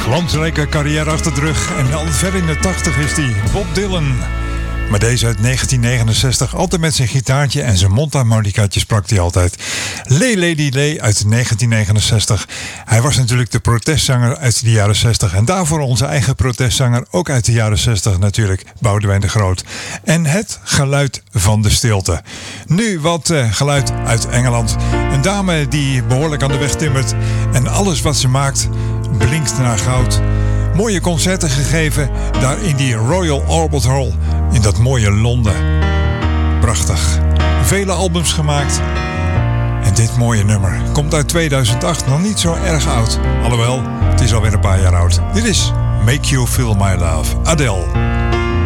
glansrijke carrière achter de rug en al ver in de 80 is die Bob Dylan. Maar deze uit 1969, altijd met zijn gitaartje en zijn mondharmonicaatje sprak hij altijd. Lee Lady Lee uit 1969. Hij was natuurlijk de protestzanger uit de jaren 60 en daarvoor onze eigen protestzanger ook uit de jaren 60 natuurlijk, Boudewijn de Groot. En het geluid van de stilte. Nu wat geluid uit Engeland. Een dame die behoorlijk aan de weg timmert en alles wat ze maakt blinkt naar goud. Mooie concerten gegeven daar in die Royal Albert Hall in dat mooie Londen. Prachtig. Vele albums gemaakt. En dit mooie nummer komt uit 2008, nog niet zo erg oud. Alhoewel, het is alweer een paar jaar oud. Dit is Make You Feel My Love, Adele.